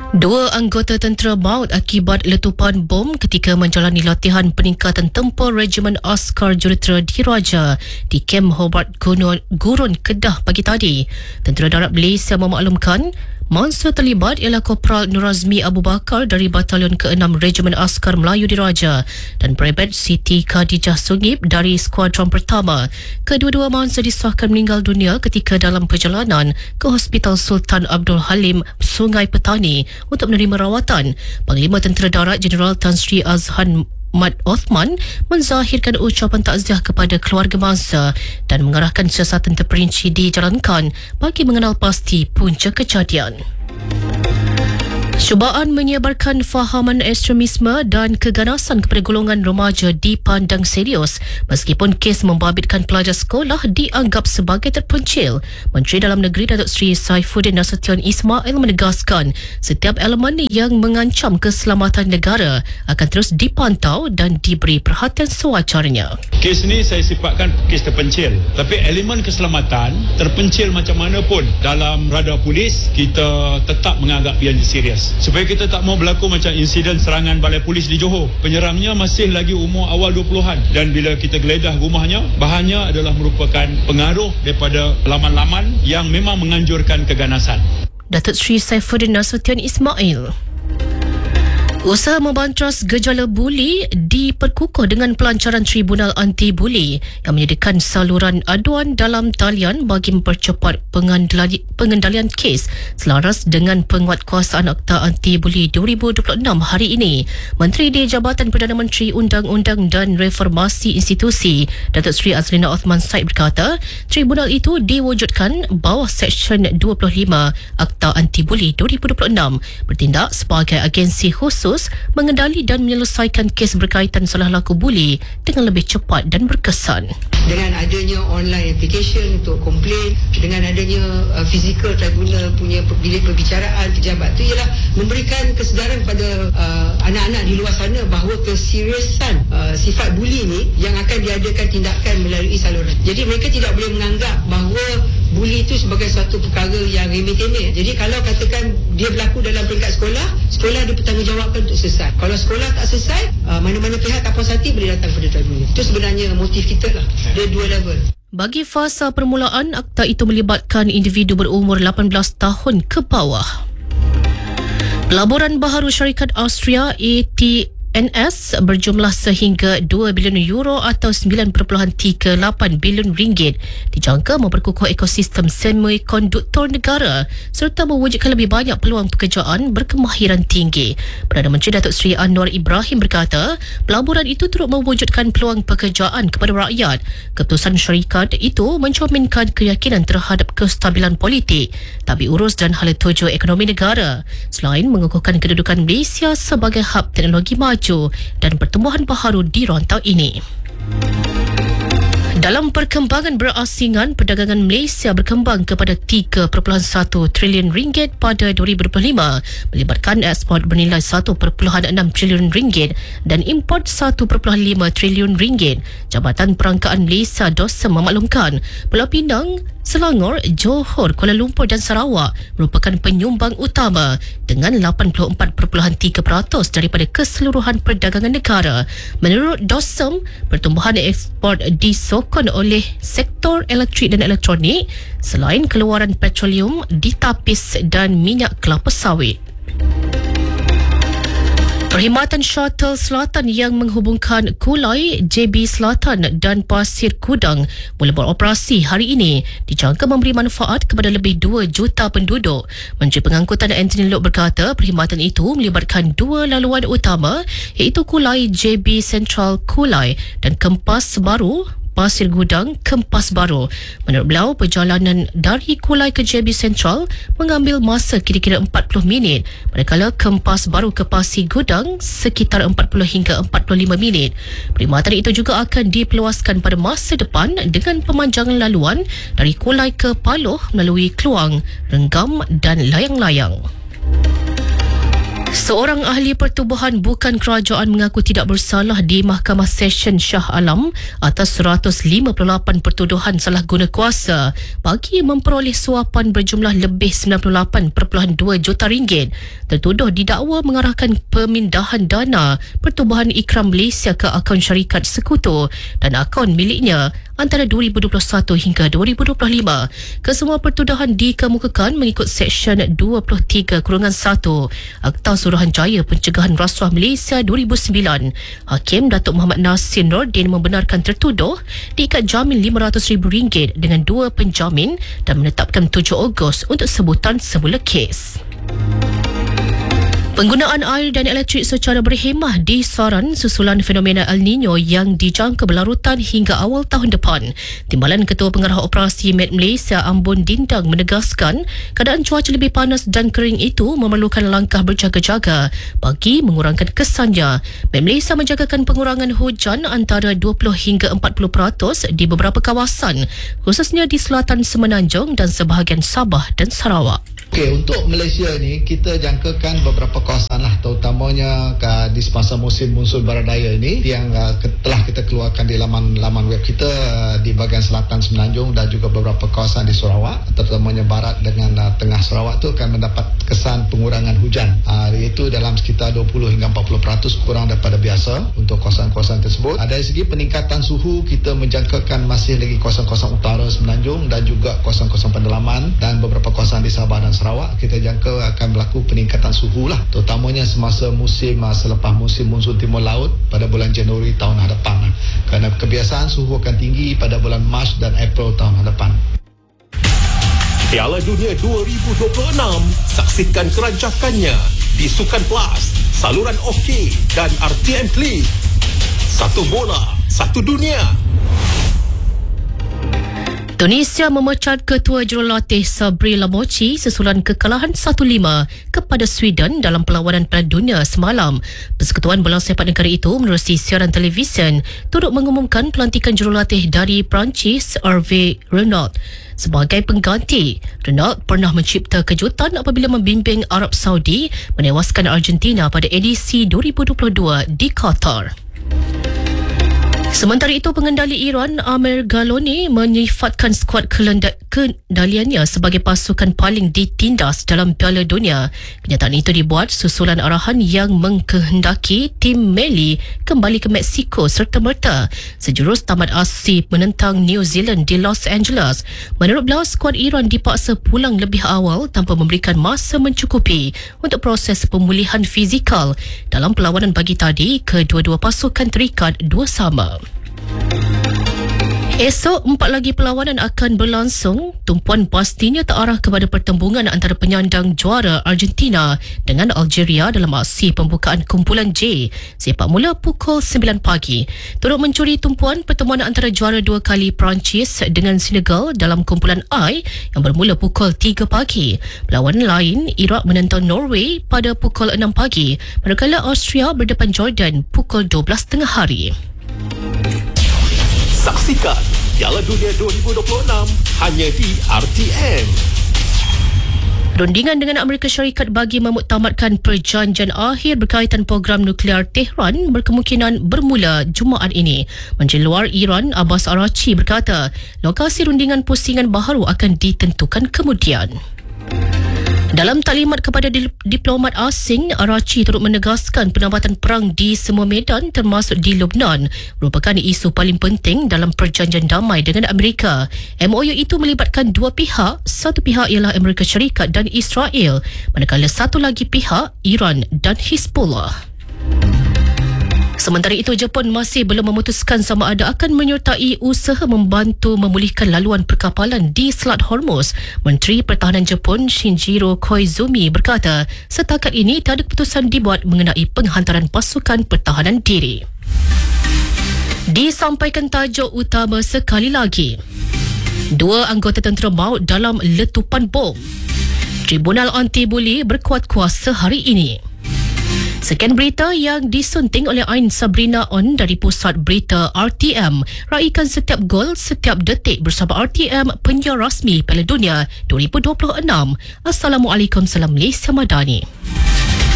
Dua anggota tentera maut akibat letupan bom ketika menjalani latihan peningkatan tempur Regimen Askar Jurutera Diraja di Kem Hobart Gurun, Kedah pagi tadi. Tentera Darat Malaysia memaklumkan mangsa terlibat ialah Kopral Nur Azmi Abu Bakar dari Batalion ke-6 Regimen Askar Melayu Diraja dan Brevet Siti Khadijah Sungib dari Skuadron Pertama. Kedua-dua mangsa disahkan meninggal dunia ketika dalam perjalanan ke Hospital Sultan Abdul Halim, Sungai Petani untuk menerima rawatan. Panglima Tentera Darat Jeneral Tan Sri Azhan Mat Othman menzahirkan ucapan takziah kepada keluarga mangsa dan mengarahkan siasatan terperinci dijalankan bagi mengenal pasti punca kejadian. Cubaan menyebarkan fahaman ekstremisme dan keganasan kepada golongan remaja dipandang serius meskipun kes membabitkan pelajar sekolah dianggap sebagai terpencil. Menteri Dalam Negeri Datuk Seri Saifuddin Nasution Ismail menegaskan setiap elemen yang mengancam keselamatan negara akan terus dipantau dan diberi perhatian sewajarnya. Kes ni saya sifatkan kes terpencil, tapi elemen keselamatan terpencil macam mana pun dalam radar polis kita tetap menganggap ia serius. Supaya kita tak mau berlaku macam insiden serangan balai polis di Johor. Penyerangnya masih lagi umur awal 20-an dan bila kita geledah rumahnya, bahannya adalah merupakan pengaruh daripada laman-laman yang memang menganjurkan keganasan. Datuk Seri Saifuddin Nasution Ismail. Usaha membantras gejala buli diperkukuh dengan pelancaran Tribunal Anti-Buli yang menyediakan saluran aduan dalam talian bagi mempercepat pengendalian kes selaras dengan penguatkuasaan Akta Anti-Buli 2026 hari ini. Menteri di Jabatan Perdana Menteri Undang-Undang dan Reformasi Institusi Datuk Seri Azlina Othman Said berkata, tribunal itu diwujudkan bawah Seksyen 25 Akta Anti-Buli 2026 bertindak sebagai agensi khusus mengendali dan menyelesaikan kes berkaitan salah laku buli dengan lebih cepat dan berkesan. Dengan adanya online application untuk komplain, dengan adanya physical tribunal punya bilik perbicaraan pejabat tu ialah memberikan kesedaran pada anak-anak di luar sana bahawa keseriusan sifat buli ni yang akan diadakan tindakan melalui saluran. Jadi mereka tidak boleh menganggap bahawa buli itu sebagai suatu perkara yang remeh-temeh. Jadi kalau katakan dia berlaku dalam peringkat sekolah, sekolah dipertanggungjawabkan untuk selesai. Kalau sekolah tak selesai, mana-mana pihak tak puas hati boleh datang pada tribunal. Itu sebenarnya motif kita lah. Dia dua level. Bagi fasa permulaan, akta itu melibatkan individu berumur 18 tahun ke bawah. Pelaburan baharu syarikat Austria ATNS berjumlah sehingga 2 bilion euro atau 9.38 bilion ringgit dijangka memperkukuh ekosistem semikonduktor negara serta mewujudkan lebih banyak peluang pekerjaan berkemahiran tinggi. Perdana Menteri Datuk Seri Anwar Ibrahim berkata, pelaburan itu turut mewujudkan peluang pekerjaan kepada rakyat. Keputusan syarikat itu mencerminkan keyakinan terhadap kestabilan politik, tabi urus dan hala tuju ekonomi negara selain mengukuhkan kedudukan Malaysia sebagai hub teknologi maju dan pertumbuhan baharu di rantau ini. Dalam perkembangan berasingan, perdagangan Malaysia berkembang kepada 3.1 trilion ringgit pada 2025, melibatkan ekspor bernilai 1.6 trilion ringgit dan import 1.5 trilion ringgit. Jabatan Perangkaan Malaysia DOSM memaklumkan Pulau Pinang, Selangor, Johor, Kuala Lumpur dan Sarawak merupakan penyumbang utama dengan 84.3% daripada keseluruhan perdagangan negara. Menurut DOSM, pertumbuhan ekspor disokong oleh sektor elektrik dan elektronik selain keluaran petroleum, ditapis dan minyak kelapa sawit. Perkhidmatan shuttle selatan yang menghubungkan Kulai, JB Selatan dan Pasir Kudang mula beroperasi hari ini dijangka memberi manfaat kepada lebih 2 juta penduduk. Menteri Pengangkutan Anthony Loke berkata perkhidmatan itu melibatkan 2 laluan utama iaitu Kulai JB Central Kulai dan Kempas Baru Pasir Gudang Kempas Baru. Menurut beliau, perjalanan dari Kulai ke JB Central mengambil masa kira-kira 40 minit, manakala Kempas Baru ke Pasir Gudang sekitar 40 hingga 45 minit. Perkhidmatan itu juga akan dipeluaskan pada masa depan dengan pemanjangan laluan dari Kulai ke Paloh melalui Kluang, Renggam dan Layang-Layang. Seorang ahli pertubuhan bukan kerajaan mengaku tidak bersalah di Mahkamah Session Shah Alam atas 158 pertuduhan salah guna kuasa bagi memperoleh suapan berjumlah lebih 98.2 juta ringgit. Tertuduh didakwa mengarahkan pemindahan dana Pertubuhan Ikram Malaysia ke akaun syarikat sekutu dan akaun miliknya antara 2021 hingga 2025. Kesemua pertuduhan dikemukakan mengikut Seksyen 23-1 Akta Suruhanjaya Pencegahan Rasuah Malaysia 2009. Hakim Datuk Muhammad Nasir Nordin membenarkan tertuduh diikat jamin RM500,000 dengan dua penjamin dan menetapkan 7 Ogos untuk sebutan semula kes. Penggunaan air dan elektrik secara berhemah di Saran susulan fenomena El Nino yang dijangka berlarutan hingga awal tahun depan. Timbalan Ketua Pengarah Operasi Met Malaysia Ambon Dindang menegaskan keadaan cuaca lebih panas dan kering itu memerlukan langkah berjaga-jaga bagi mengurangkan kesannya. Met Malaysia menjagakan pengurangan hujan antara 20 hingga 40% di beberapa kawasan, khususnya di selatan Semenanjung dan sebahagian Sabah dan Sarawak. Okey, untuk Malaysia ni kita jangkakan beberapa kawasan lah, terutamanya di semasa musim monsun barat daya ini yang telah kita keluarkan di laman web kita di bahagian selatan Semenanjung dan juga beberapa kawasan di Sarawak, terutamanya barat dengan tengah Sarawak tu akan mendapat kesan pengurangan hujan, iaitu dalam sekitar 20 hingga 40% kurang daripada biasa untuk kawasan-kawasan tersebut. Dari segi peningkatan suhu, kita menjangkakan masih lagi kawasan-kawasan utara Semenanjung dan juga kawasan-kawasan pendalaman dan beberapa kawasan di Sabah dan Sarawak kita jangka akan berlaku peningkatan suhu lah, terutamanya semasa selepas musim monsun timur laut pada bulan Januari tahun hadapan, kerana kebiasaan suhu akan tinggi pada bulan Mac dan April tahun hadapan. Piala Dunia 2026, saksikan kerancakannya di Sukan Plus, saluran OK dan RTM Klik. Satu bola, satu dunia. Tunisia memecat Ketua Jurulatih Sabri Lamochi sesulan kekalahan 1-5 kepada Sweden dalam perlawanan Piala Dunia semalam. Persekutuan Bola Sepak Negara itu menerusi siaran televisyen turut mengumumkan pelantikan jurulatih dari Perancis Hervé Renard sebagai pengganti. Renard pernah mencipta kejutan apabila membimbing Arab Saudi menewaskan Argentina pada edisi 2022 di Qatar. Sementara itu, pengendali Iran Amir Ghaloni menyifatkan skuad kendaliannya sebagai pasukan paling ditindas dalam Piala Dunia. Kenyataan itu dibuat susulan arahan yang mengkehendaki tim Meli kembali ke Mexico serta-merta sejurus tamat aksi menentang New Zealand di Los Angeles. Menurut beliau, skuad Iran dipaksa pulang lebih awal tanpa memberikan masa mencukupi untuk proses pemulihan fizikal. Dalam perlawanan pagi tadi, kedua-dua pasukan terikat 2-2. Esok, 4 lagi perlawanan akan berlangsung. Tumpuan pastinya terarah kepada pertembungan antara penyandang juara Argentina dengan Algeria dalam aksi pembukaan kumpulan J. Sepak mula pukul 9 pagi. Turut mencuri tumpuan pertemuan antara juara 2 kali Perancis dengan Senegal dalam kumpulan I yang bermula pukul 3 pagi. Perlawanan lain, Iraq menentang Norway pada pukul 6 pagi, manakala Austria berdepan Jordan pukul 12 tengah hari. Saksikan Piala Dunia 2026 hanya di RTM. Rundingan dengan Amerika Syarikat bagi memuktamadkan perjanjian akhir berkaitan program nuklear Tehran berkemungkinan bermula Jumaat ini. Menteri Luar Iran Abbas Araghchi berkata, lokasi rundingan pusingan baharu akan ditentukan kemudian. Dalam taklimat kepada diplomat asing, Araghchi turut menegaskan penambatan perang di semua medan termasuk di Lebanon merupakan isu paling penting dalam perjanjian damai dengan Amerika. MOU itu melibatkan dua pihak, satu pihak ialah Amerika Syarikat dan Israel, manakala satu lagi pihak Iran dan Hizbullah. Sementara itu, Jepun masih belum memutuskan sama ada akan menyertai usaha membantu memulihkan laluan perkapalan di Selat Hormuz. Menteri Pertahanan Jepun Shinjiro Koizumi berkata, setakat ini tak ada keputusan dibuat mengenai penghantaran pasukan pertahanan diri. Disampaikan tajuk utama sekali lagi. 2 anggota tentera maut dalam letupan bom. Tribunal Anti-Buli berkuat kuasa hari ini. Sekian berita yang disunting oleh Ain Sabrina On dari Pusat Berita RTM. Raikan setiap gol, setiap detik bersama RTM, penyiar rasmi Piala Dunia 2026. Assalamualaikum, salam Malaysia Madani.